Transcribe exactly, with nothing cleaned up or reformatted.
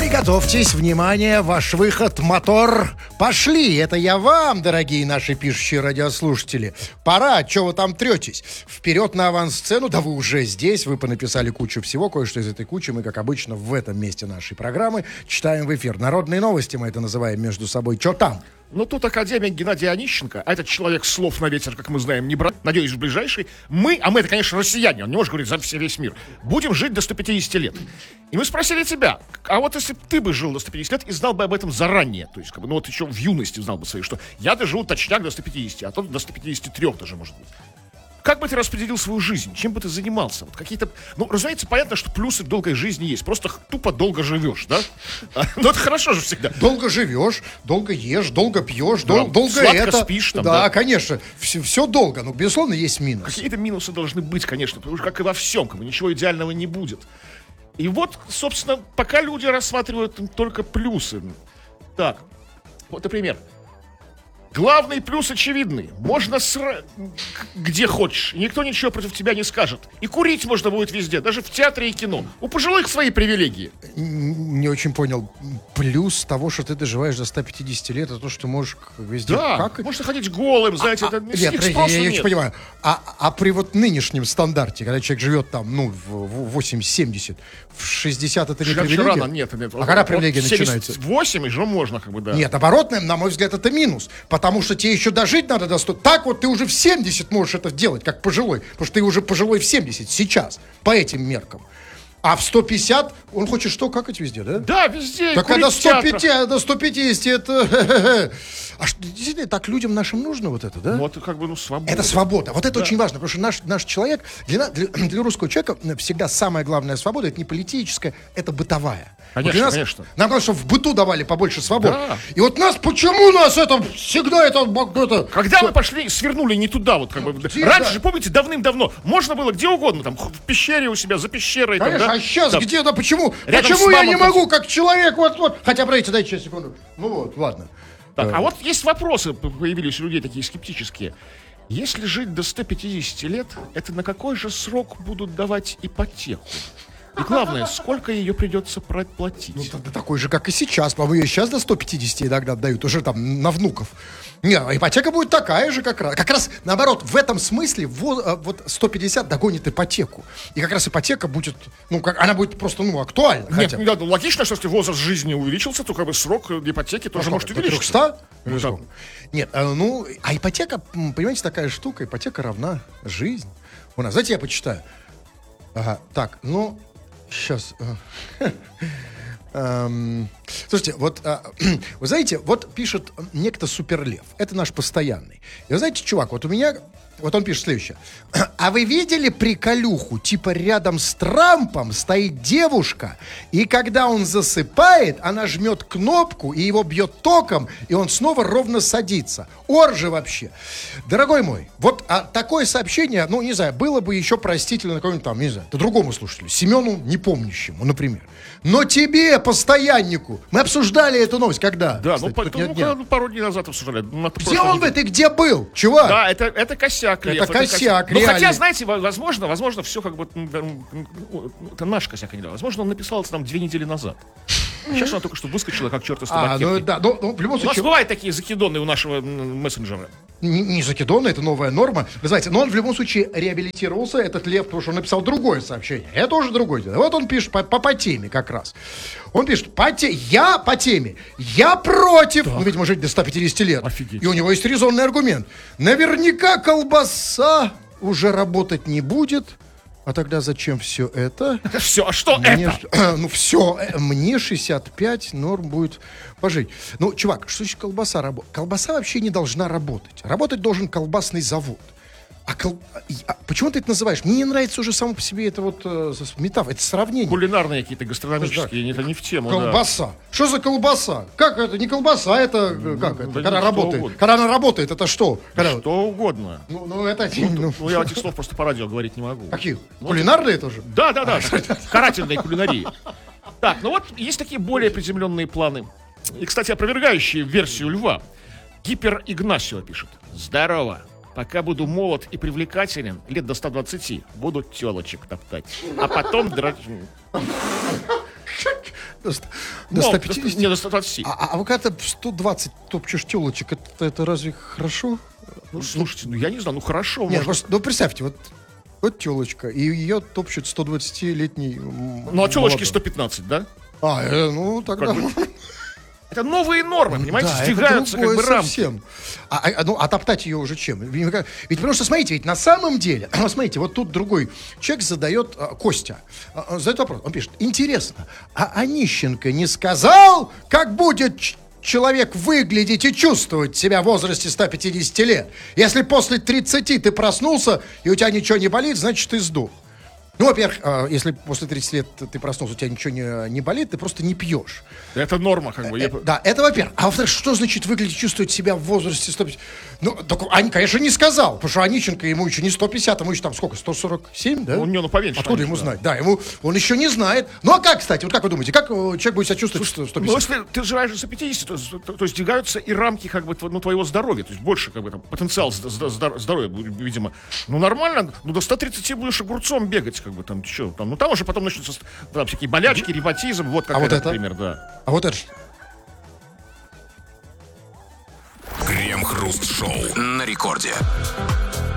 Приготовьтесь, внимание, ваш выход, мотор, пошли. Это я вам, дорогие наши пишущие радиослушатели. Пора, чего вы там третесь? Вперед на авансцену, да вы уже здесь, вы понаписали кучу всего, кое-что из этой кучи мы, как обычно, в этом месте нашей программы читаем в эфир. Народные новости мы это называем между собой. Что там? Ну, тут академик Геннадий Онищенко, а этот человек слов на ветер, как мы знаем, не брат, надеюсь, в ближайший, мы, а мы это, конечно, россияне, он не может говорить за все, весь мир, будем жить до ста пятидесяти лет. И мы спросили тебя, а вот если бы ты бы жил до ста пятидесяти лет и знал бы об этом заранее, то есть, как бы, ну вот еще в юности знал бы свои, что я доживу точняк до ста пятидесяти, а то до ста пятидесяти трёх даже, может быть. Как бы ты распределил свою жизнь? Чем бы ты занимался? Вот какие-то... Ну, разумеется, понятно, что плюсы долгой жизни есть. Просто тупо долго живешь, да? Ну, это хорошо же всегда. Долго живешь, долго ешь, долго пьешь, Да, дол- долго сладко это. спишь там, да, да. конечно. Все, все долго, но, безусловно, есть минус. Какие-то минусы должны быть, конечно, потому что, как и во всем, как бы, ничего идеального не будет. И вот, собственно, пока люди рассматривают только плюсы. Так, вот, например, главный плюс очевидный. Можно сра... где хочешь. Никто ничего против тебя не скажет. И курить можно будет везде, даже в театре и кино. У пожилых свои привилегии. Не очень понял. Плюс того, что ты доживаешь до ста пятидесяти лет, это то, что ты можешь везде... Да, как? можно ходить голым, знаете, А, это а, с нет, них подожди, спросу я, я нет. очень понимаю. А, а при вот нынешнем стандарте, когда человек живет там, ну, в восемьдесят-семьдесят, в шестьдесят это не Шаг привилегия? рано, нет, нет. А когда привилегия Вот начинается? семьдесят восемь уже можно, как бы, да. Нет, наоборот, на мой взгляд, это минус. Потому что тебе еще дожить надо до ста. Так вот ты уже в семьдесят можешь это делать, как пожилой. Потому что ты уже пожилой в семьдесят сейчас, по этим меркам. А в сто пятьдесят он хочет что, какать везде, да? Да, везде. Так а курить до в театрах. сто пятьдесят, до ста пятидесяти это... А что, действительно, так людям нашим нужно вот это, да? Ну, это как бы, ну, свобода. Это свобода. Вот это Да. очень важно, потому что наш, наш человек, для, для, для русского человека всегда самая главная свобода, это не политическая, это бытовая. Конечно, Вот для нас, конечно. Нам главное, чтобы в быту давали побольше свобод. Да. И вот нас, почему нас это всегда это... это Когда что- мы пошли, свернули не туда, вот как бы. Где, Раньше да. же, помните, давным-давно можно было где угодно, там, в пещере у себя, за пещерой. Конечно, там, да? а сейчас Там. где-то, почему, Рядом почему с я не мамонтом. могу, как человек, вот, вот, хотя, подождите, дайте сейчас секунду. Ну вот, ладно. Так, а вот есть вопросы, п- появились у людей такие скептические. Если жить до ста пятидесяти лет, это на какой же срок будут давать ипотеку? И главное, сколько ее придется проплатить? Ну, да, такой же, как и сейчас. По-моему, ее сейчас до ста пятидесяти иногда отдают, уже там на внуков. Не, а ипотека будет такая же как раз. Как раз наоборот, в этом смысле во- а, вот сто пятьдесят догонит ипотеку. И как раз ипотека будет, ну, как, она будет просто, ну, актуальна. Нет, хотя бы. ну, да, ну, логично, что если возраст жизни увеличился, то как бы срок ипотеки тоже Ну, может до увеличиться. трехсот? Ну, Или да. сколько? Нет, а, ну, а ипотека, м, понимаете, такая штука, ипотека равна жизнь. У нас, знаете, я почитаю. Ага, так, ну, сейчас... Эм, слушайте, вот а, вы знаете, вот пишет некто Суперлев, это наш постоянный. И вы знаете, чувак, вот у меня, вот он пишет следующее. А вы видели приколюху, типа рядом с Трампом стоит девушка, и когда он засыпает, она жмет кнопку, и его бьет током, и он снова ровно садится. Оржи вообще. Дорогой мой, вот а, такое сообщение, ну, не знаю, было бы еще простительно какому-нибудь там, не знаю, другому слушателю, Семену Непомнящему, например. Но тебе, постояннику, мы обсуждали эту новость, когда? Да, Кстати, ну, по- тут ну, нет, нет. ну, пару дней назад обсуждали. Ну, это Где просто он, не- вы, ты где был, чувак? Да, это, это косяк, Лев. Это косяк, Ну, реально. хотя, знаете, во- возможно, возможно, все как бы... м, м, м, Это наш косяк, а не да. Возможно, он написал это нам две недели назад. Сейчас она только что выскочила, как черт из А, табакерки. ну да, ну, ну, в любом У нас случае, бывают такие закидоны у нашего м, мессенджера. не, не закидон, это новая норма. Вы знаете, но он в любом случае реабилитировался, этот Лев, потому что он написал другое сообщение. Это уже другое дело. Вот он пишет по, по, по теме как раз. Он пишет, по те, я по теме, я против, ну, видимо, жить до ста пятидесяти лет. Офигеть. И у него есть резонный аргумент. Наверняка колбаса уже работать не будет. А тогда зачем все это? Все, а что Мне, это? ж- ну все, мне шестьдесят пять норм будет пожить. Ну, чувак, что значит колбаса работает? Колбаса вообще не должна работать. Работать должен колбасный завод. А, кол... а почему ты это называешь? Мне не нравится уже само по себе это вот э, метафора, это сравнение. Кулинарные какие-то гастрономические, это не в тему, да. Колбаса. Что за колбаса? Как это? Не колбаса, это э, как это? да Когда что работает. угодно. Когда она работает, это что? Когда... Что угодно. Ну, ну, это... ну, Ну, я этих слов просто по радио говорить не могу. какие? Кулинарные тоже? Да, да, да. Карательной кулинарии. Так, ну вот есть такие более приземленные планы. И, кстати, опровергающие версию Льва. Гипер Игнасио пишет. Здорово. Пока буду молод и привлекателен, лет до ста двадцати, буду телочек топтать. А потом дрочь. До Ну, ста пятидесяти? Не, до ста двадцати. А, а вы когда сто двадцать топчешь телочек, это, это разве хорошо? Ну, слушайте, ну я не знаю, ну хорошо. Нет, может- просто, ну представьте, вот, вот телочка, и ее топчет сто двадцатилетний. Ну, а телочки сто пятнадцать, да? А, э, ну тогда. Как бы- Это новые нормы, понимаете, Да, сдвигаются это как бы другое рамки. совсем. А, а, ну, а топтать ее уже чем? Ведь, ведь потому что, смотрите, ведь на самом деле, смотрите, вот тут другой человек задает, а, Костя, а, задает вопрос, он пишет, интересно, а Онищенко не сказал, как будет ч- человек выглядеть и чувствовать себя в возрасте ста пятидесяти лет? Если после тридцати ты проснулся, и у тебя ничего не болит, значит, ты сдох. Ну, во-первых, а, если после тридцати лет ты проснулся, у тебя ничего не, не болит, ты просто не пьешь. Это норма, как бы. Я- Э, Да, это во-первых. А во-вторых, что значит выглядеть, чувствовать себя в возрасте сто пятьдесят? Ну, так, Ань, конечно, не сказал, потому что Онищенко ему еще не сто пятьдесят, ему еще там сколько, сто сорок семь, да? У него, ну, поменьше, Откуда конечно, ему да. знать? Да, ему, он еще не знает. Ну, а как, кстати, вот как вы думаете, как э, человек будет себя чувствовать в сто Ну, пятьдесят? если ты живешь за пятьдесят, то, то, то есть двигаются и рамки как бы тво- ну, твоего здоровья, то есть больше как бы там потенциал зд- зд- здор- здоровья, будет, видимо. Ну нормально, ну до ста тридцати будешь огурцом бегать, как бы там, что там, ну там уже потом начнутся там, всякие болячки, ревматизм, вот как А вот этот это? пример, да. А вот это ж- Крем-хруст-шоу на рекорде.